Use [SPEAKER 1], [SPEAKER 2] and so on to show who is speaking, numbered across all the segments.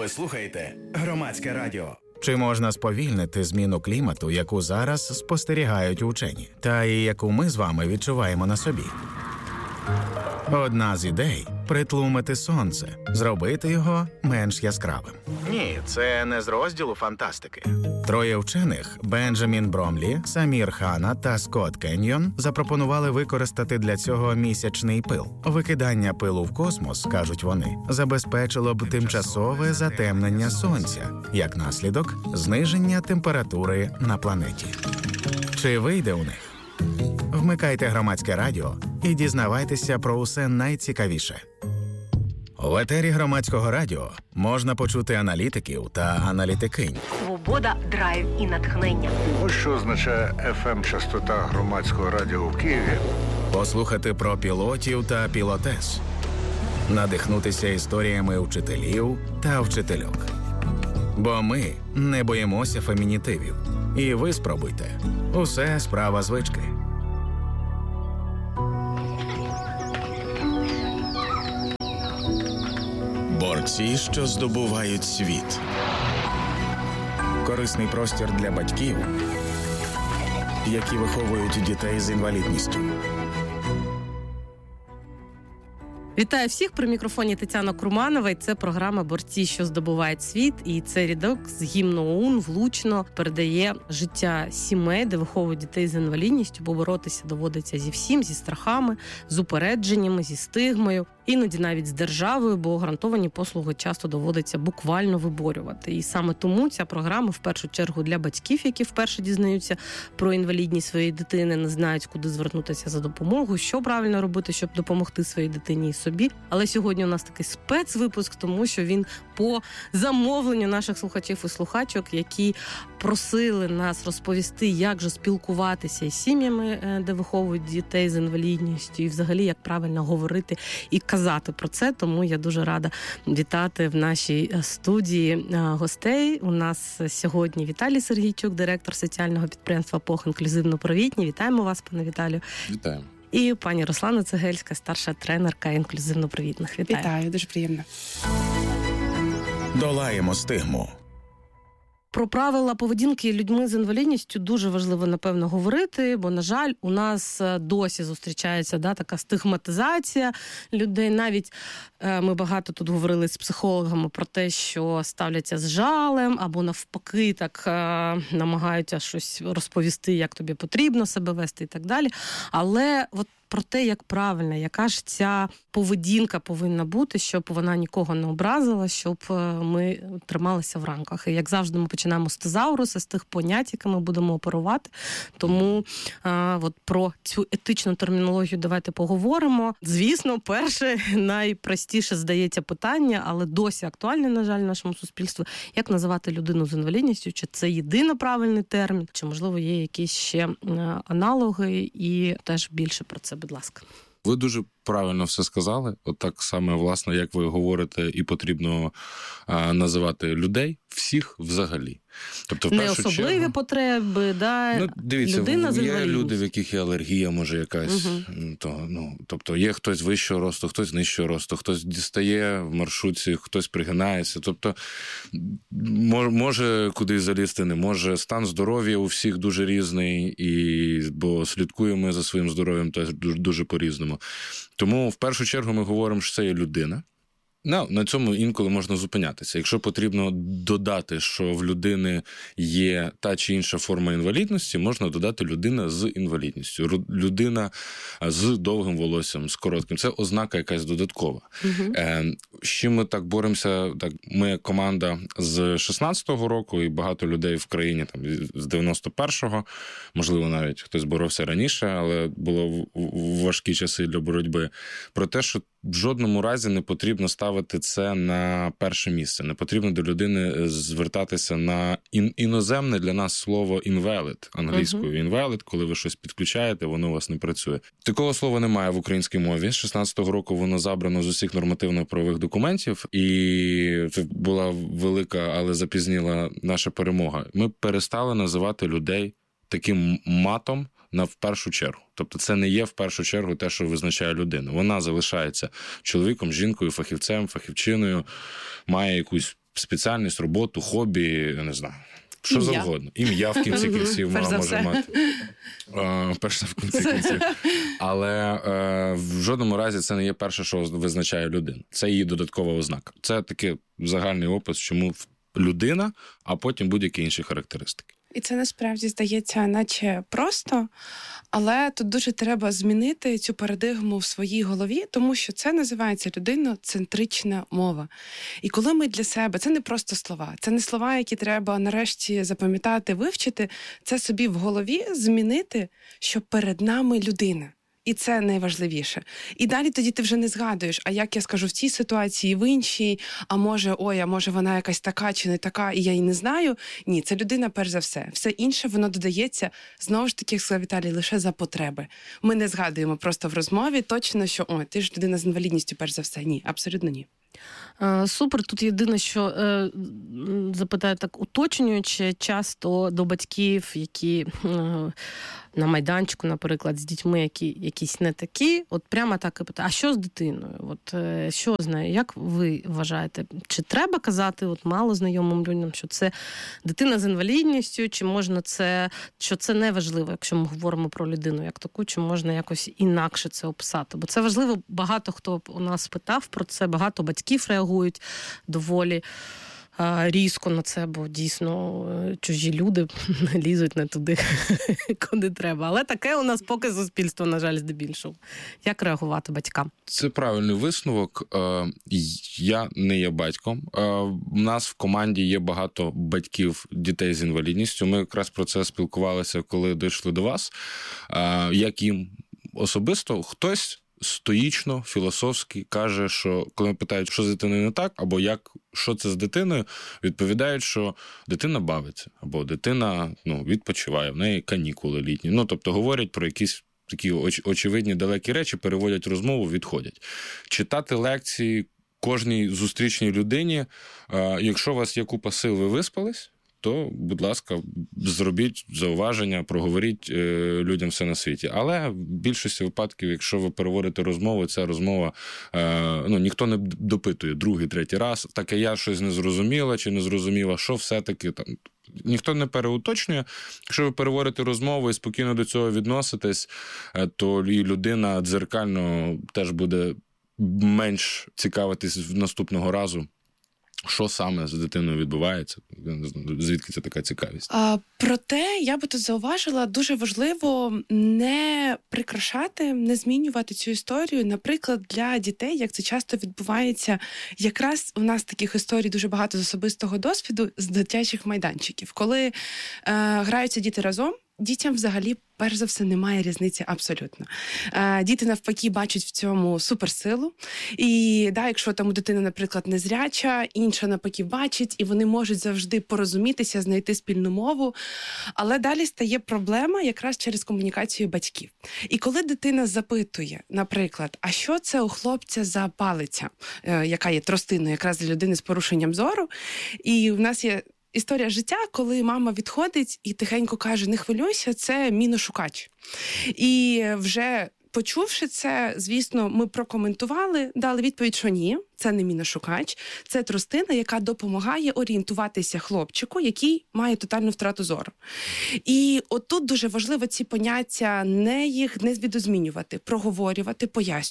[SPEAKER 1] Ви слухаєте Громадське радіо.
[SPEAKER 2] Чи можна сповільнити зміну клімату, яку зараз спостерігають учені, та і яку ми з вами відчуваємо на собі? Одна з ідей – притлумити сонце, зробити його менш яскравим. Ні, це не з розділу фантастики. Троє вчених – Бенджамін Бромлі, Самір Хана та Скотт Кеньйон – запропонували використати для цього місячний пил. Викидання пилу в космос, кажуть вони, забезпечило б тимчасове затемнення сонця, як наслідок – зниження температури на планеті. Чи вийде у них? Вмикайте Громадське радіо і дізнавайтеся про усе найцікавіше. У етері Громадського радіо можна почути аналітиків та аналітикинь.
[SPEAKER 3] Свобода, драйв і натхнення.
[SPEAKER 4] Ось що означає FM-частота Громадського радіо в Києві.
[SPEAKER 2] Послухати про пілотів та пілотес. Надихнутися історіями вчителів та вчительок. Бо ми не боїмося фемінітивів. І ви спробуйте. Усе справа звички. Борці, що здобувають світ. Корисний простір для батьків, які виховують дітей з інвалідністю.
[SPEAKER 5] Вітаю всіх, при мікрофоні Тетяна Курманова, і це програма «Борці, що здобувають світ». І цей рядок з гімну ОУН влучно передає життя сімей, де виховують дітей з інвалідністю, бо боротися доводиться зі всім, зі страхами, з упередженнями, зі стигмою, іноді навіть з державою, бо гарантовані послуги часто доводиться буквально виборювати. І саме тому ця програма в першу чергу для батьків, які вперше дізнаються про інвалідність своєї дитини, не знають, куди звернутися за допомогою, що правильно робити, щоб допомогти своїй дитині і собі. Але сьогодні у нас такий спецвипуск, тому що він по замовленню наших слухачів і слухачок, які просили нас розповісти, як же спілкуватися із сім'ями, де виховують дітей з інвалідністю, і взагалі, як правильно говорити і казати про це. Тому я дуже рада вітати в нашій студії гостей. У нас сьогодні Віталій Сергійчук, директор соціального підприємства ПОХ «Інклюзивно-провідні». Вітаємо вас, пане Віталію.
[SPEAKER 6] Вітаємо.
[SPEAKER 5] І пані Руслана Цегельська, старша тренерка інклюзивно-провідних. Вітаю.
[SPEAKER 7] Вітаю, дуже приємно.
[SPEAKER 2] Долаємо стигму.
[SPEAKER 5] Про правила поведінки людьми з інвалідністю дуже важливо, напевно, говорити, бо, на жаль, у нас досі зустрічається така стигматизація людей. Навіть ми багато тут говорили з психологами про те, що ставляться з жалем або навпаки так намагаються щось розповісти, як тобі потрібно себе вести і так далі. Але от про те, як правильно, яка ж ця поведінка повинна бути, щоб вона нікого не образила, щоб ми трималися в рамках. І, як завжди, ми починаємо з тезаурусу, з тих понять, якими будемо оперувати. Тому от про цю етичну термінологію давайте поговоримо. Звісно, перше, найпростіше здається питання, але досі актуальне, на жаль, в нашому суспільстві. Як називати людину з інвалідністю? Чи це єдино правильний термін? Чи, можливо, є якісь ще аналоги? І теж більше про це, будь ласка.
[SPEAKER 6] Ви дуже правильно все сказали. От так саме, власне, як ви говорите, і потрібно називати людей, всіх взагалі. Тобто, в
[SPEAKER 5] не
[SPEAKER 6] першу
[SPEAKER 5] особливі
[SPEAKER 6] чергу,
[SPEAKER 5] потреби,
[SPEAKER 6] дивіться,
[SPEAKER 5] людина з
[SPEAKER 6] є
[SPEAKER 5] інвалідністю.
[SPEAKER 6] люди, в яких є алергія, може якась. Тобто є хтось вищого росту, хтось нижчого росту, хтось дістає в маршрутці, хтось пригинається. Тобто може кудись залізти, не може. Стан здоров'я у всіх дуже різний, бо слідкуємо за своїм здоров'ям теж дуже по-різному. Тому в першу чергу ми говоримо, що це є людина. На цьому інколи можна зупинятися. Якщо потрібно додати, що в людини є та чи інша форма інвалідності, можна додати людина з інвалідністю, людина з довгим волоссям, з коротким. Це ознака якась додаткова. Угу. З чим ми так боремося? Ми команда з 16-го року, і багато людей в країні з 91-го, можливо, навіть хтось боровся раніше, але було важкі часи для боротьби, про те, що в жодному разі не потрібно ставити це на перше місце. Не потрібно до людини звертатися на іноземне для нас слово invalid, англійською invalid, коли ви щось підключаєте, воно у вас не працює. Такого слова немає в українській мові. З 16-го року воно забрано з усіх нормативно-правових документів, і це була велика, але запізніла наша перемога. Ми перестали називати людей таким матом в першу чергу. Тобто це не є в першу чергу те, що визначає людину. Вона залишається чоловіком, жінкою, фахівцем, фахівчиною, має якусь спеціальність, роботу, хобі, я не знаю. Що
[SPEAKER 5] Ім'я.
[SPEAKER 6] завгодно. Ім'я в кінці кінців може мати. Перш в кінці кінців. Але в жодному разі це не є перше, що визначає людину. Це її додаткова ознака. Це такий загальний опис, чому людина, а потім будь-які інші характеристики.
[SPEAKER 7] І це насправді здається наче просто, але тут дуже треба змінити цю парадигму в своїй голові, тому що це називається людиноцентрична мова. І коли ми для себе, це не просто слова, це не слова, які треба нарешті запам'ятати, вивчити, це собі в голові змінити, що перед нами людина. І це найважливіше. І далі тоді ти вже не згадуєш, а як я скажу в цій ситуації, в іншій, а може вона якась така чи не така, і я її не знаю. Ні, це людина перш за все. Все інше, воно додається, знову ж таки, як сказав Віталій, лише за потреби. Ми не згадуємо просто в розмові точно, що ти ж людина з інвалідністю перш за все. Ні, абсолютно ні.
[SPEAKER 5] Супер. Тут єдине, що запитаю так уточнюючи, часто до батьків, які на майданчику, наприклад, з дітьми, які якісь не такі, от прямо так і питаю, а що з дитиною? От що з нею? Як ви вважаєте? Чи треба казати от мало знайомим людям, що це дитина з інвалідністю, чи можна що це не важливо, якщо ми говоримо про людину як таку, чи можна якось інакше це описати? Бо це важливо, багато хто у нас питав про це, багато батьків реагують доволі різко на це, бо дійсно чужі люди лізуть не туди, куди треба. Але таке у нас поки суспільство, на жаль, здебільшого. Як реагувати батькам?
[SPEAKER 6] Це правильний висновок. Я не є батьком. У нас в команді є багато батьків дітей з інвалідністю. Ми якраз про це спілкувалися, коли дійшли до вас. Як їм особисто хтось стоїчно, філософськи каже, що коли питають, що з дитиною не так, або що це з дитиною, відповідають, що дитина бавиться, або дитина відпочиває, в неї канікули літні. Тобто говорять про якісь такі очевидні далекі речі, переводять розмову, відходять. Читати лекції кожній зустрічній людині, якщо у вас є купа сил, ви виспались, то, будь ласка, зробіть зауваження, проговоріть людям все на світі. Але в більшості випадків, якщо ви переводите розмову, ця розмова, ніхто не допитує другий, третій раз, таке я щось не зрозуміла чи не зрозуміла, що все-таки там. Ніхто не переуточнює. Якщо ви переводите розмову і спокійно до цього відноситесь, то і людина дзеркально теж буде менш цікавитись наступного разу, що саме з дитиною відбувається? Звідки це така цікавість?
[SPEAKER 7] Проте, я би тут зауважила, дуже важливо не прикрашати, не змінювати цю історію. Наприклад, для дітей, як це часто відбувається, якраз у нас таких історій дуже багато з особистого досвіду, з дитячих майданчиків. Коли граються діти разом, дітям взагалі, перш за все, немає різниці абсолютно. Діти, навпаки, бачать в цьому суперсилу. І якщо там у дитини, наприклад, незряча, інша, навпаки, бачить, і вони можуть завжди порозумітися, знайти спільну мову. Але далі стає проблема якраз через комунікацію батьків. І коли дитина запитує, наприклад, а що це у хлопця за палиця, яка є тростиною якраз для людини з порушенням зору, і в нас є історія життя, коли мама відходить і тихенько каже, не хвилюйся, це міношукач. І вже почувши це, звісно, ми прокоментували, дали відповідь, що ні, це не міношукач, це тростина, яка допомагає орієнтуватися хлопчику, який має тотальну втрату зору. І отут дуже важливо ці поняття їх не відозмінювати, проговорювати,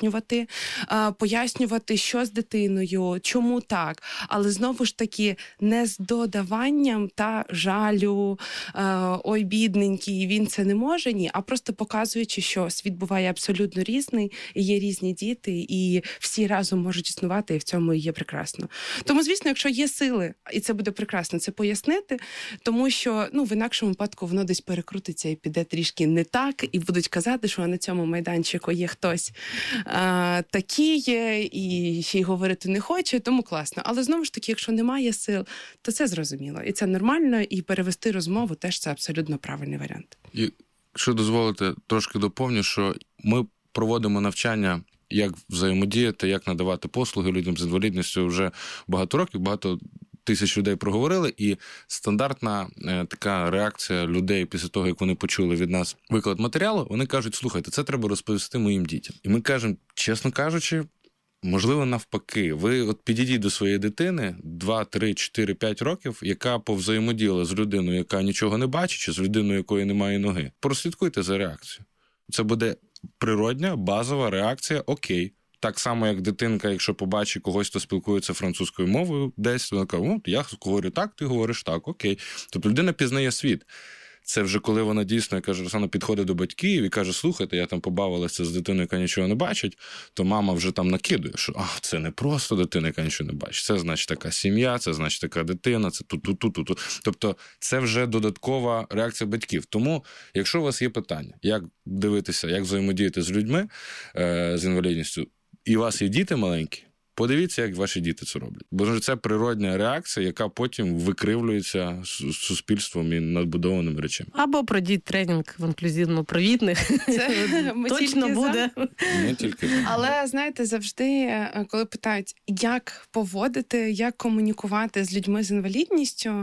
[SPEAKER 7] пояснювати, що з дитиною, чому так, але знову ж таки не з додаванням та жалю, ой, бідненький, він це не може, ні, а просто показуючи, що світ буває абсолютно різний, і є різні діти, і всі разом можуть існувати, і в цьому і є прекрасно. Тому, звісно, якщо є сили, і це буде прекрасно, це пояснити, тому що, в інакшому випадку воно десь перекрутиться і піде трішки не так, і будуть казати, що на цьому майданчику є хтось такий, і ще й говорити не хоче, тому класно. Але знову ж таки, якщо немає сил, то це зрозуміло. І це нормально, і перевести розмову теж це абсолютно правильний варіант.
[SPEAKER 6] І, якщо дозволите, трошки доповню, що ми проводимо навчання, як взаємодіяти, як надавати послуги людям з інвалідністю вже багато років, багато тисяч людей проговорили, і стандартна така реакція людей після того, як вони почули від нас виклад матеріалу, вони кажуть, слухайте, це треба розповісти моїм дітям. І ми кажемо, чесно кажучи, Можливо, навпаки. Ви от підійдіть до своєї дитини 2, 3, 4, 5 років, яка повзаємодіяла з людиною, яка нічого не бачить, чи з людиною, якої немає ноги. Прослідкуйте за реакцією. Це буде природня, базова реакція «окей». Так само, як дитинка, якщо побачить когось, хто спілкується французькою мовою десь, вона каже, я говорю так, ти говориш так, окей. Тобто людина пізнає світ. Це вже коли вона дійсно, як каже Руслана, підходить до батьків і каже, слухайте, я там побавилася з дитиною, яка нічого не бачить, то мама вже там накидує, що це не просто дитина, яка нічого не бачить. Це значить така сім'я, це значить така дитина, це ту-ту-ту-ту-ту. Тобто це вже додаткова реакція батьків. Тому, якщо у вас є питання, як дивитися, як взаємодіяти з людьми з інвалідністю, і у вас є діти маленькі, подивіться, як ваші діти це роблять. Бо це природня реакція, яка потім викривлюється суспільством і надбудованими речами.
[SPEAKER 5] Або пройдіть тренінг в інклюзивно-провідних.
[SPEAKER 7] Це
[SPEAKER 5] точно буде.
[SPEAKER 6] Не тільки.
[SPEAKER 7] Але, знаєте, завжди, коли питають, як поводити, як комунікувати з людьми з інвалідністю,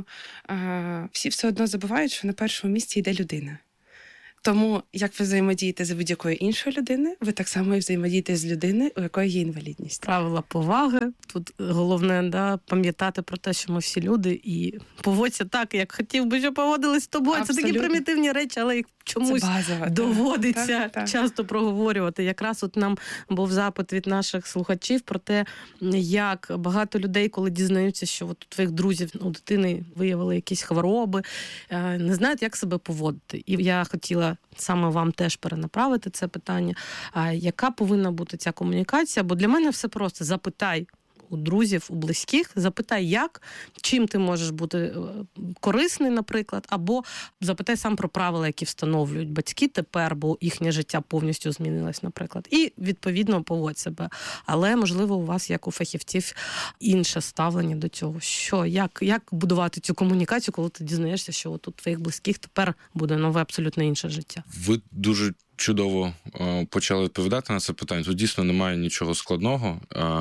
[SPEAKER 7] всі все одно забувають, що на першому місці йде людина. Тому, як ви взаємодієте з будь-якою іншою людиною, ви так само і взаємодієте з людиною, у якої є інвалідність.
[SPEAKER 5] Правила поваги. Тут головне, пам'ятати про те, що ми всі люди, і поводься так, як хотів би, щоб поводились з тобою.
[SPEAKER 7] Абсолютно.
[SPEAKER 5] Це такі примітивні речі, але їх чомусь доводиться часто проговорювати. Якраз от нам був запит від наших слухачів про те, як багато людей, коли дізнаються, що от у твоїх друзів, у дитини виявили якісь хвороби, не знають, як себе поводити. І я хотіла саме вам теж перенаправити це питання. Яка повинна бути ця комунікація? Бо для мене все просто. Запитай у друзів, у близьких, запитай, як, чим ти можеш бути корисний, наприклад, або запитай сам про правила, які встановлюють батьки тепер, бо їхнє життя повністю змінилось, наприклад. І, відповідно, поводь себе. Але, можливо, у вас, як у фахівців, інше ставлення до цього. Що, як будувати цю комунікацію, коли ти дізнаєшся, що от у твоїх близьких тепер буде нове, абсолютно інше життя?
[SPEAKER 6] Ви дуже чудово почали відповідати на це питання. Тут дійсно немає нічого складного,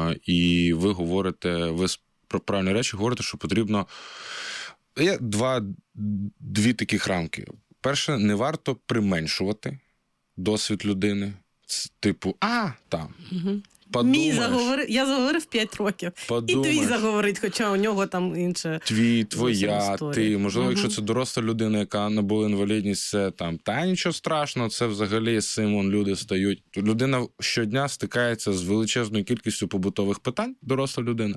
[SPEAKER 6] і ви говорите, ви про правильні речі говорите, що потрібно... Є дві таких рамки. Перше, не варто применшувати досвід людини. Типу, там...
[SPEAKER 5] Подумаєш, я заговорив 5 років.
[SPEAKER 6] Подумаєш.
[SPEAKER 5] І твій заговорить, хоча у нього там інше.
[SPEAKER 6] Твоя, ти. Можливо, якщо це доросла людина, яка набула інвалідність, це там, нічого страшного, це взагалі з цим люди стають. Людина щодня стикається з величезною кількістю побутових питань, доросла людина,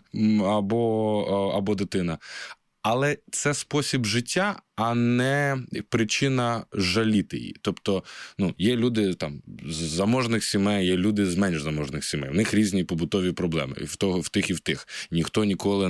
[SPEAKER 6] або дитина. Але це спосіб життя, а не причина жаліти її. Тобто, є люди там з заможних сімей, є люди з менш заможних сімей. В них різні побутові проблеми. В тих і в тих. Ніхто ніколи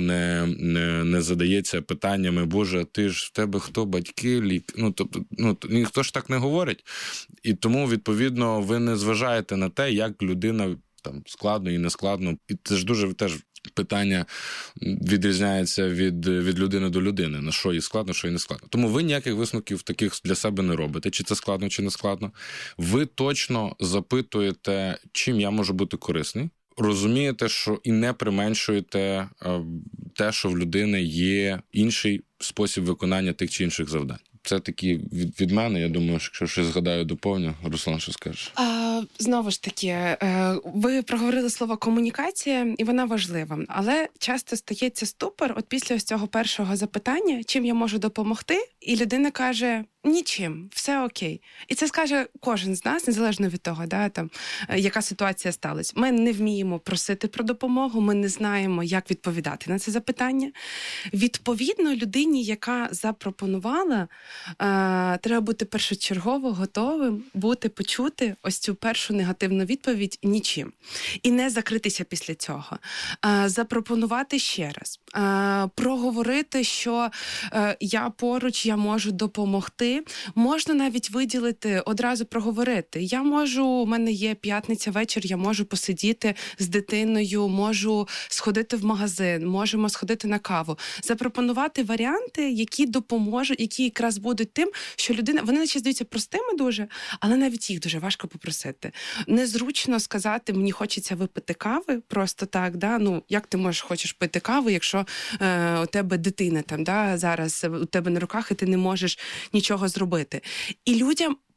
[SPEAKER 6] не задається питаннями, Боже, ти ж в тебе хто, батьки, ніхто ж так не говорить. І тому, відповідно, ви не зважаєте на те, як людина там складно і нескладно. І це ж дуже теж питання відрізняється від людини до людини, на що їй складно, що їй не складно. Тому ви ніяких висновків таких для себе не робите, чи це складно, чи не складно. Ви точно запитуєте, чим я можу бути корисний, розумієте, що і не применшуєте те, що в людини є інший спосіб виконання тих чи інших завдань. Це такі від мене, я думаю, що якщо щось згадаю, доповню. Руслан, що скажеш?
[SPEAKER 7] Знову ж таки, ви проговорили слово комунікація, і вона важлива. Але часто стається ступор, от після ось цього першого запитання, чим я можу допомогти, і людина каже, нічим, все окей. І це скаже кожен з нас, незалежно від того, яка ситуація сталася. Ми не вміємо просити про допомогу, ми не знаємо, як відповідати на це запитання. Відповідно, людині, яка запропонувала, треба бути першочергово готовим почути ось цю першу негативну відповідь нічим. І не закритися після цього. Запропонувати ще раз. Проговорити, що я поруч, я можу допомогти. Можна навіть виділити, одразу проговорити. У мене є п'ятниця вечір, я можу посидіти з дитиною, можу сходити в магазин, можемо сходити на каву. Запропонувати варіанти, які допоможуть, які якраз будуть тим, що людина, вони наче здаються простими дуже, але навіть їх дуже важко попросити. Незручно сказати, мені хочеться випити кави, просто так, як ти хочеш пити каву, якщо у тебе дитина зараз у тебе на руках, і ти не можеш нічого зробити. І людям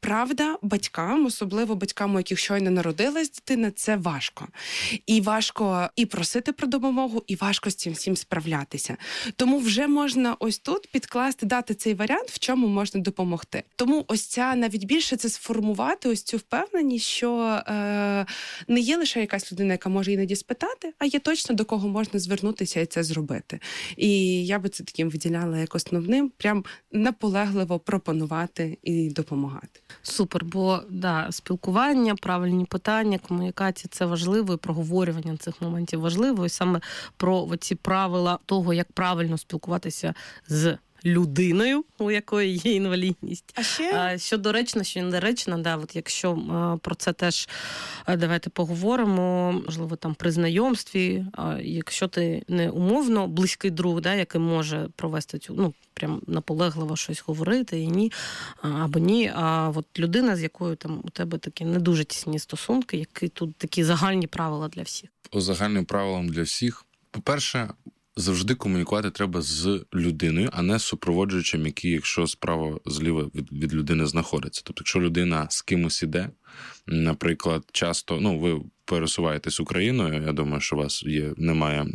[SPEAKER 7] правда, батькам, особливо батькам, у яких щойно народилась дитина, це важко. І важко і просити про допомогу, і важко з цим всім справлятися. Тому вже можна ось тут підкласти, дати цей варіант, в чому можна допомогти. Тому ось ця, навіть більше, це сформувати ось цю впевненість, що не є лише якась людина, яка може іноді спитати, а є точно до кого можна звернутися і це зробити. І я би це таким виділяла як основним, прям наполегливо пропонувати і допомагати.
[SPEAKER 5] Супер, бо спілкування, правильні питання, комунікація – це важливо, і проговорювання цих моментів важливо, і саме про ці правила того, як правильно спілкуватися з людиною, у якої є інвалідність.
[SPEAKER 7] А ще?
[SPEAKER 5] Що доречно, що недоречно, от якщо про це теж давайте поговоримо, можливо, там при знайомстві, якщо ти не умовно близький друг, який може провести цю, прям наполегливо щось говорити, і ні, або ні, а от людина, з якою там у тебе такі не дуже тісні стосунки, які тут такі загальні правила для всіх.
[SPEAKER 6] По загальним правилам для всіх. По-перше, завжди комунікувати треба з людиною, а не з супроводжуючим, який, якщо справа зліва від людини знаходиться. Тобто, якщо людина з кимось іде, наприклад, часто, ви пересуваєтесь Україною, я думаю, що у вас немає